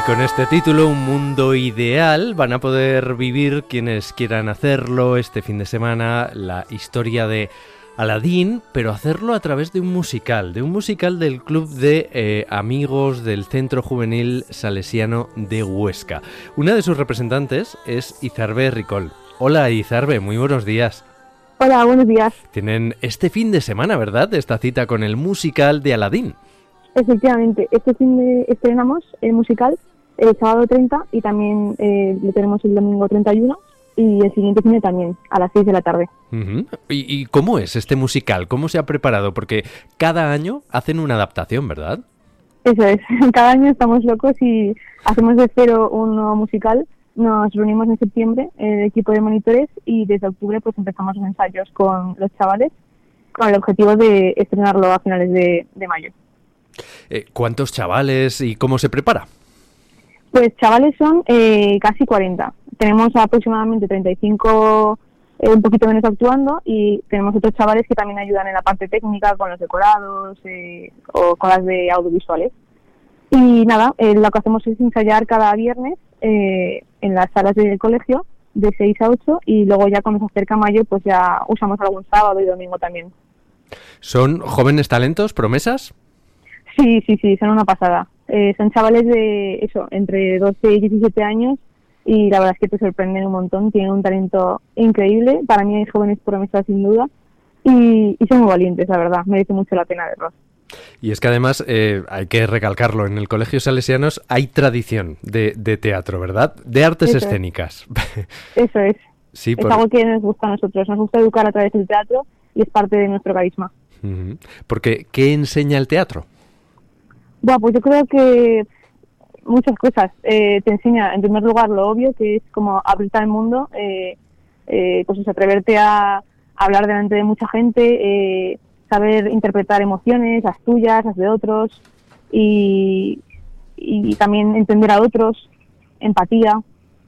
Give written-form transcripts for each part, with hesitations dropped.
con este título, Un Mundo Ideal, van a poder vivir quienes quieran hacerlo este fin de semana, la historia de Aladín, pero hacerlo a través de un musical del Club de Amigos del Centro Juvenil Salesiano de Huesca. Una de sus representantes es Izarbe Ricol. Hola Izarbe, muy buenos días. Hola, buenos días. Tienen este fin de semana, ¿verdad?, esta cita con el musical de Aladín. Efectivamente, este fin de estrenamos el musical el sábado 30 y también lo tenemos el domingo 31 y el siguiente cine también, a las 6 de la tarde. Uh-huh. ¿Y cómo es este musical? ¿Cómo se ha preparado? Porque cada año hacen una adaptación, ¿verdad? Eso es, cada año estamos locos y hacemos de cero un nuevo musical. Nos reunimos en septiembre, el equipo de monitores, y desde octubre pues empezamos los ensayos con los chavales con el objetivo de estrenarlo a finales de mayo. ¿Cuántos chavales y cómo se prepara? Pues chavales son casi 40. Tenemos aproximadamente 35, un poquito menos actuando, y tenemos otros chavales que también ayudan en la parte técnica con los decorados o con las de audiovisuales. Y nada, lo que hacemos es ensayar cada viernes en las salas del colegio de 6 a 8 y luego ya cuando se acerca mayo pues ya usamos algún sábado y domingo también. ¿Son jóvenes talentos, promesas? Sí, son una pasada. Son chavales de eso, entre 12 y 17 años, y la verdad es que te sorprenden un montón, tienen un talento increíble. Para mí hay jóvenes promesas sin duda y son muy valientes, la verdad, merece mucho la pena verlos. Y es que además, hay que recalcarlo, en el Colegio Salesianos hay tradición de teatro, ¿verdad? De artes Eso escénicas. Eso es. Sí, es algo que nos gusta a nosotros, nos gusta educar a través del teatro y es parte de nuestro carisma. Uh-huh. Porque, ¿qué enseña el teatro? Bueno, pues yo creo que muchas cosas. Te enseña, en primer lugar, lo obvio, que es como abrirte al mundo, pues es atreverte a hablar delante de mucha gente, saber interpretar emociones, las tuyas, las de otros, y también entender a otros, empatía.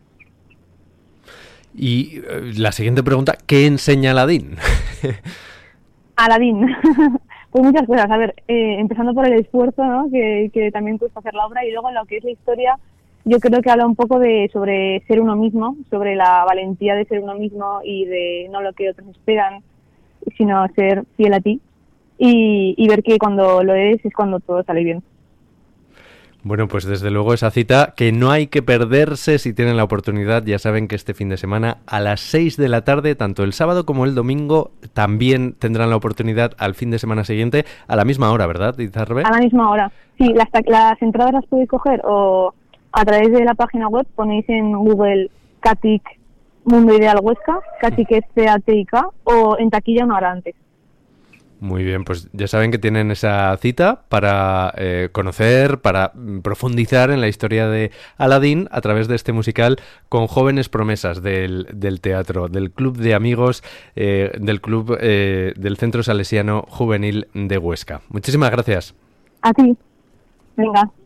Y la siguiente pregunta, ¿qué enseña Aladín? Aladín. Pues muchas cosas, a ver, empezando por el esfuerzo, ¿no? que también cuesta hacer la obra, y luego en lo que es la historia, yo creo que habla un poco sobre ser uno mismo, sobre la valentía de ser uno mismo y de no lo que otros esperan, sino ser fiel a ti y ver que cuando lo eres es cuando todo sale bien. Bueno, pues desde luego esa cita que no hay que perderse si tienen la oportunidad. Ya saben que este fin de semana a las 6 de la tarde, tanto el sábado como el domingo, también tendrán la oportunidad al fin de semana siguiente a la misma hora, ¿verdad, Izarbe? A la misma hora. Sí, las entradas las podéis coger o a través de la página web, ponéis en Google CATIC Mundo Ideal Huesca, CATIC es C-A-T-I-K, o en taquilla una hora antes. Muy bien, pues ya saben que tienen esa cita para conocer, para profundizar en la historia de Aladín a través de este musical con jóvenes promesas del teatro, del Club de Amigos, del Club del Centro Salesiano Juvenil de Huesca. Muchísimas gracias. A ti. Venga.